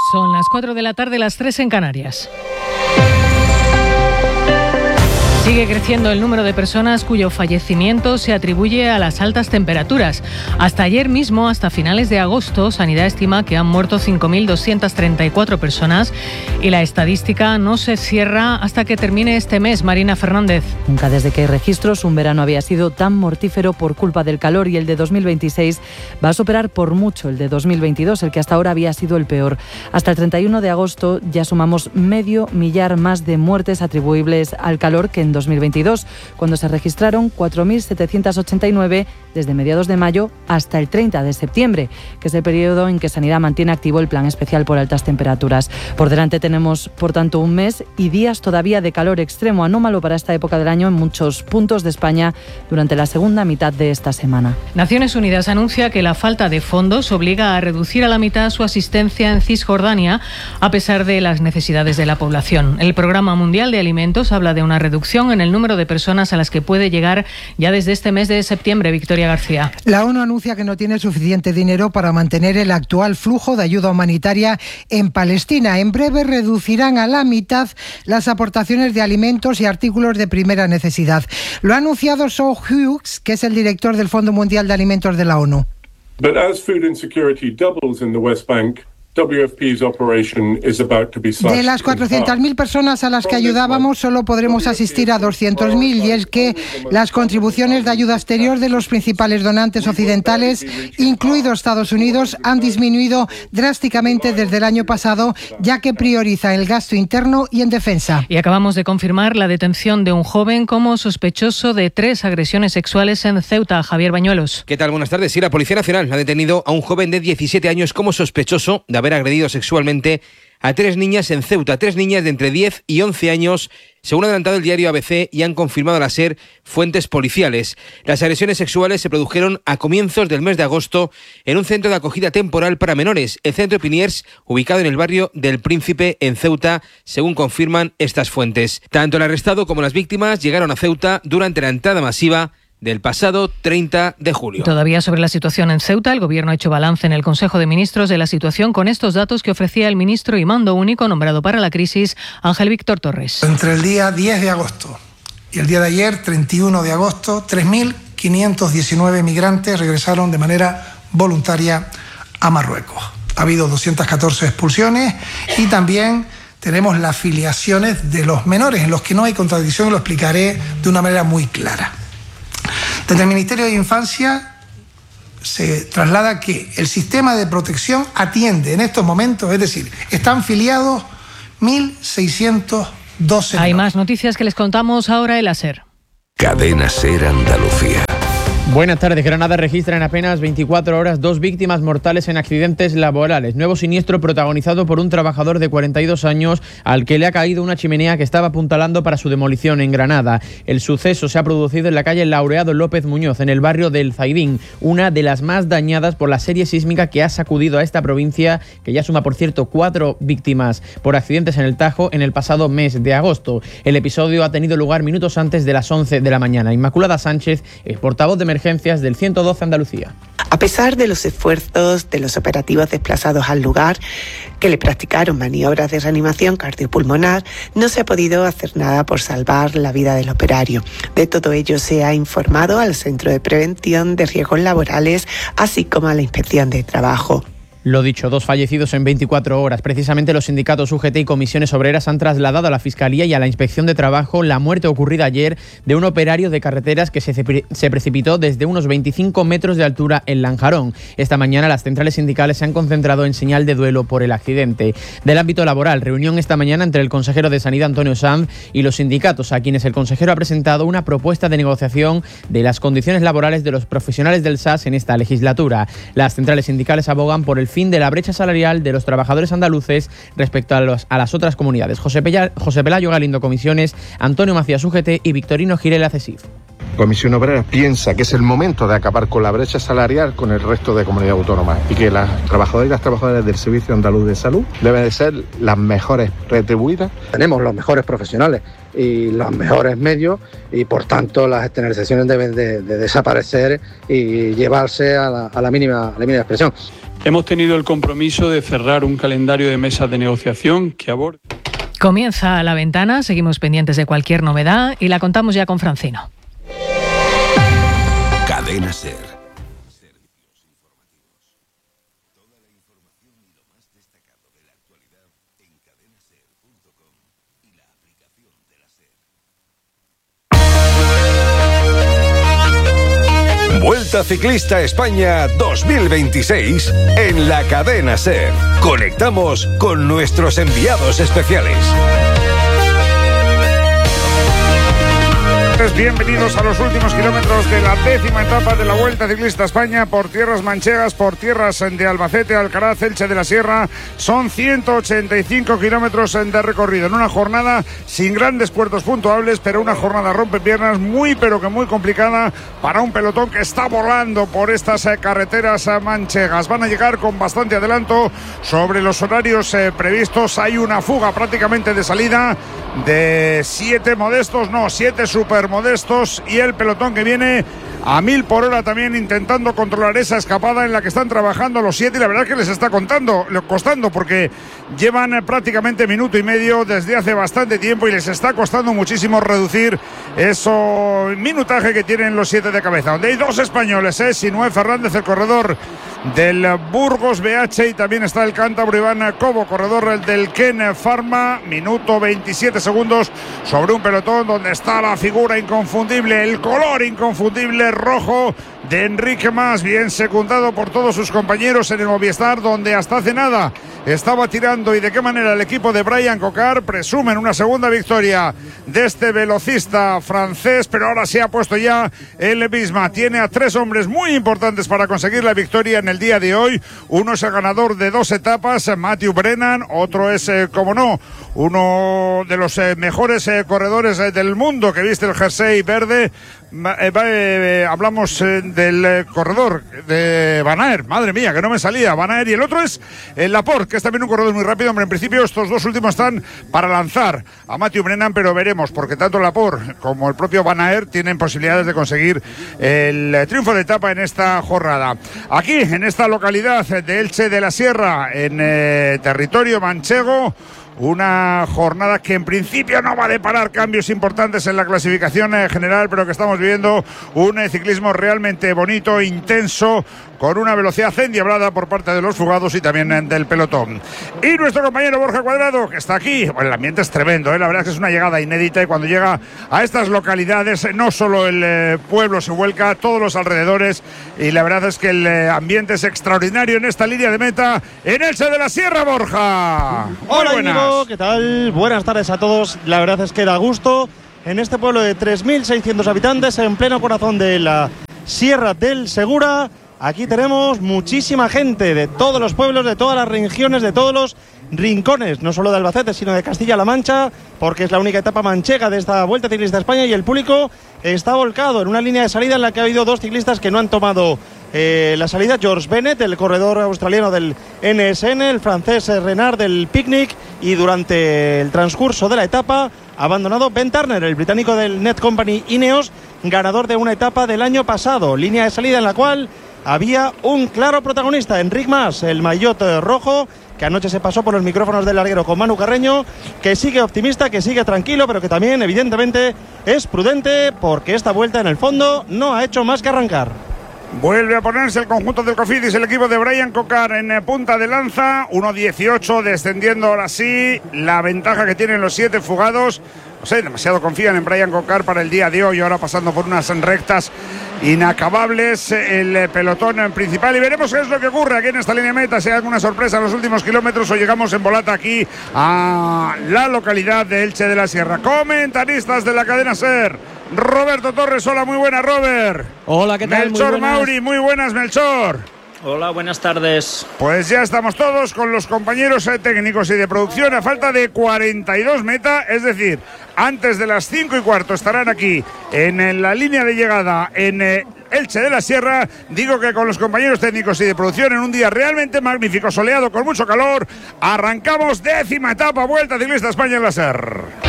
Son las 4 de la tarde, las 3 en Canarias. Sigue creciendo el número de personas cuyo fallecimiento se atribuye a las altas temperaturas. Hasta ayer mismo, hasta finales de agosto, Sanidad estima que han muerto 5.234 personas y la estadística no se cierra hasta que termine este mes. Marina Fernández. Nunca desde que hay registros un verano había sido tan mortífero por culpa del calor, y el de 2026 va a superar por mucho el de 2022, el que hasta ahora había sido el peor. Hasta el 31 de agosto ya sumamos 500.000 más de muertes atribuibles al calor que en 2022, cuando se registraron 4.789 desde mediados de mayo hasta el 30 de septiembre, que es el periodo en que Sanidad mantiene activo el plan especial por altas temperaturas. Por delante tenemos, por tanto, un mes y días todavía de calor extremo, anómalo para esta época del año en muchos puntos de España durante la segunda mitad de esta semana. Naciones Unidas anuncia que la falta de fondos obliga a reducir a la mitad su asistencia en Cisjordania, a pesar de las necesidades de la población. El Programa Mundial de Alimentos habla de una reducción en el número de personas a las que puede llegar ya desde este mes de septiembre. Victoria García. La ONU anuncia que no tiene suficiente dinero para mantener el actual flujo de ayuda humanitaria en Palestina. En breve reducirán a la mitad las aportaciones de alimentos y artículos de primera necesidad. Lo ha anunciado Shaw Hughes, que es el director del Fondo Mundial de Alimentos de la ONU. But as food insecurity doubles in the West Bank, WFP's operation is about to be slashed. De las 400.000 personas a las que ayudábamos, solo podremos asistir a 200.000, y es que las contribuciones de ayuda exterior de los principales donantes occidentales, incluido Estados Unidos, han disminuido drásticamente desde el año pasado, ya que prioriza el gasto interno y en defensa. Y acabamos de confirmar la detención de un joven como sospechoso de 3 agresiones sexuales en Ceuta. Javier Bañuelos. ¿Qué tal? Buenas tardes. Sí, la Policía Nacional ha detenido a un joven de 17 años como sospechoso de haber agredido sexualmente a 3 niñas en Ceuta, 3 niñas de entre 10 y 11 años, según ha adelantado el diario ABC y han confirmado a la SER fuentes policiales. Las agresiones sexuales se produjeron a comienzos del mes de agosto en un centro de acogida temporal para menores, el Centro Piniers, ubicado en el barrio del Príncipe en Ceuta, según confirman estas fuentes. Tanto el arrestado como las víctimas llegaron a Ceuta durante la entrada masiva del pasado 30 de julio. Todavía sobre la situación en Ceuta, el Gobierno ha hecho balance en el Consejo de Ministros de la situación con estos datos que ofrecía el ministro y mando único nombrado para la crisis, Ángel Víctor Torres. Entre el día 10 de agosto y el día de ayer, 31 de agosto, 3.519 migrantes regresaron de manera voluntaria a Marruecos. Ha habido 214 expulsiones y también tenemos las filiaciones de los menores, en los que no hay contradicción, y lo explicaré de una manera muy clara. Desde el Ministerio de Infancia se traslada que el sistema de protección atiende en estos momentos, es decir, están filiados 1.612. Hay más noticias que les contamos ahora en la SER. Cadena SER Andalucía. Buenas tardes. Granada registra en apenas 24 horas 2 víctimas mortales en accidentes laborales. Nuevo siniestro protagonizado por un trabajador de 42 años al que le ha caído una chimenea que estaba apuntalando para su demolición en Granada. El suceso se ha producido en la calle Laureado López Muñoz, en el barrio del Zaidín, una de las más dañadas por la serie sísmica que ha sacudido a esta provincia, que ya suma, por cierto, 4 víctimas por accidentes en el Tajo en el pasado mes de agosto. El episodio ha tenido lugar minutos antes de las 11 de la mañana. Inmaculada Sánchez, el portavoz de emergencias del 112 Andalucía. A pesar de los esfuerzos de los operativos desplazados al lugar, que le practicaron maniobras de reanimación cardiopulmonar, no se ha podido hacer nada por salvar la vida del operario. De todo ello se ha informado al Centro de Prevención de Riesgos Laborales, así como a la Inspección de Trabajo. Lo dicho, 2 fallecidos en 24 horas. Precisamente los sindicatos UGT y comisiones obreras han trasladado a la Fiscalía y a la Inspección de Trabajo la muerte ocurrida ayer de un operario de carreteras que se precipitó desde unos 25 metros de altura en Lanjarón. Esta mañana las centrales sindicales se han concentrado en señal de duelo por el accidente. Del ámbito laboral, reunión esta mañana entre el consejero de Sanidad, Antonio Sanz, y los sindicatos, a quienes el consejero ha presentado una propuesta de negociación de las condiciones laborales de los profesionales del SAS en esta legislatura. Las centrales sindicales abogan por el fin de la brecha salarial de los trabajadores andaluces respecto a las otras comunidades. José Pelayo Galindo, Comisiones, Antonio Macías, UGT, y Victorino Girela, CESIF. Comisión Obrera piensa que es el momento de acabar con la brecha salarial con el resto de comunidades autónomas y que las trabajadoras y las trabajadoras del Servicio Andaluz de Salud deben de ser las mejores retribuidas. Tenemos los mejores profesionales y los mejores medios y por tanto las externalizaciones deben de desaparecer y llevarse a la mínima expresión. Hemos tenido el compromiso de cerrar un calendario de mesas de negociación que aborde. Comienza La Ventana, seguimos pendientes de cualquier novedad y la contamos ya con Francino. Cadena SER. Vuelta Ciclista España 2026 en la Cadena SER. Conectamos con nuestros enviados especiales. Bienvenidos a los últimos kilómetros de la 10ª etapa de la Vuelta Ciclista España por tierras manchegas, por tierras de Albacete, Alcaraz, Elche de la Sierra. Son 185 kilómetros de recorrido en una jornada sin grandes puertos puntuables, pero una jornada rompepiernas muy pero que muy complicada para un pelotón que está volando por estas carreteras manchegas. Van a llegar con bastante adelanto sobre los horarios previstos. Hay una fuga prácticamente de salida de 7 super modestos y el pelotón que viene a 1000 por hora también intentando controlar esa escapada en la que están trabajando los 7 y la verdad es que les está costando porque llevan prácticamente minuto y medio desde hace bastante tiempo y les está costando muchísimo reducir eso minutaje que tienen los 7 de cabeza, donde hay 2 españoles, Sinué Fernández, el corredor del Burgos BH, y también está el cántabro Iván Cobo, corredor del Ken Pharma. Minuto 27 segundos sobre un pelotón donde está la figura inconfundible, el color inconfundible rojo de Enrique Mas, bien secundado por todos sus compañeros en el Movistar, donde hasta hace nada estaba tirando, y de qué manera el equipo de Brian Coquard. Presumen una segunda victoria de este velocista francés, pero ahora se ha puesto ya el Bisma. Tiene a 3 hombres muy importantes para conseguir la victoria en el día de hoy. Uno es el ganador de 2 etapas, Matthew Brennan. Otro es, como no, uno de los mejores corredores del mundo que viste el jersey verde. Hablamos del corredor de Van Aert, madre mía, que no me salía, Van Aert, y el otro es Laporte, que es también un corredor muy rápido. Hombre, en principio estos 2 últimos están para lanzar a Matthew Brennan, pero veremos, porque tanto Laporte como el propio Van Aert tienen posibilidades de conseguir el triunfo de etapa en esta jornada. Aquí, en esta localidad de Elche de la Sierra, en territorio manchego, una jornada que en principio no va a deparar cambios importantes en la clasificación general, pero que estamos viviendo un ciclismo realmente bonito, intenso, con una velocidad endiablada por parte de los fugados y también del pelotón. Y nuestro compañero Borja Cuadrado, que está aquí. Bueno, el ambiente es tremendo, la verdad es que es una llegada inédita, y cuando llega a estas localidades no solo el pueblo se vuelca, todos los alrededores, y la verdad es que el ambiente es extraordinario en esta línea de meta en Elche de la Sierra. Borja, hola Íñigo, ¿qué tal? Buenas tardes a todos. La verdad es que da gusto en este pueblo de 3.600 habitantes en pleno corazón de la Sierra del Segura. Aquí tenemos muchísima gente de todos los pueblos, de todas las regiones, de todos los rincones, no solo de Albacete, sino de Castilla-La Mancha, porque es la única etapa manchega de esta Vuelta Ciclista a España, y el público está volcado en una línea de salida en la que ha habido 2 ciclistas que no han tomado la salida. George Bennett, el corredor australiano del NSN, el francés Renard del Picnic, y durante el transcurso de la etapa ha abandonado Ben Turner, el británico del Net Company Ineos, ganador de una etapa del año pasado. Línea de salida en la cual había un claro protagonista, Enric Mas, el maillot rojo, que anoche se pasó por los micrófonos del larguero con Manu Carreño, que sigue optimista, que sigue tranquilo, pero que también evidentemente es prudente, porque esta vuelta en el fondo no ha hecho más que arrancar. Vuelve a ponerse el conjunto del Cofidis, el equipo de Brian Coquard en punta de lanza, 1.18, descendiendo ahora sí la ventaja que tienen los 7 fugados. No sé, demasiado confían en Brian Coquard para el día de hoy, ahora pasando por unas rectas inacabables el pelotón principal, y veremos qué es lo que ocurre aquí en esta línea meta, si hay alguna sorpresa en los últimos kilómetros o llegamos en volata aquí a la localidad de Elche de la Sierra. Comentaristas de la cadena SER, Roberto Torres, hola, muy buenas, Robert. Hola, ¿qué tal? Melchor Mauri, muy buenas, Melchor. Hola, buenas tardes. Pues ya estamos todos con los compañeros técnicos y de producción a falta de 42 meta, es decir, antes de las 5:15 estarán aquí en la línea de llegada en Elche de la Sierra. Digo que con los compañeros técnicos y de producción en un día realmente magnífico, soleado, con mucho calor, arrancamos 10ª etapa, Vuelta Ciclista España en la SER.